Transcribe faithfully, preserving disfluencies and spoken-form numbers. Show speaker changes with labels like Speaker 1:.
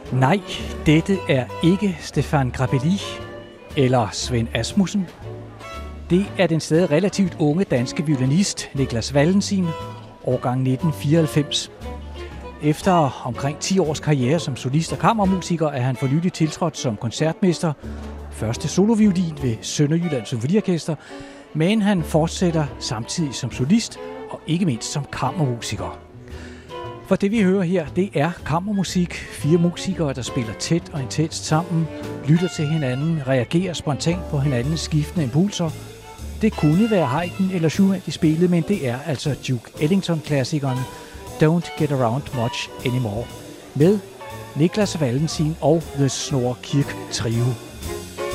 Speaker 1: Nej, dette er ikke Stefan Grappelli eller Svend Asmussen. Det er den stadig relativt unge danske violinist Niklas Valentin, årgang nitten fireoghalvfems. Efter omkring ti års karriere som solist og kammermusiker er han for nylig tiltrådt som koncertmester, første soloviolin ved Sønderjyllands Symfoniorkester, men han fortsætter samtidig som solist og ikke mindst som kammermusiker. For det vi hører her, det er kammermusik. Fire musikere, der spiller tæt og intenst sammen, lytter til hinanden, reagerer spontant på hinandens skiftende impulser. Det kunne være Haydn eller Schumann i spillet, men det er altså Duke Ellington-klassikeren Don't Get Around Much Anymore med Niklas Valentin og The Snor Kirk Trio.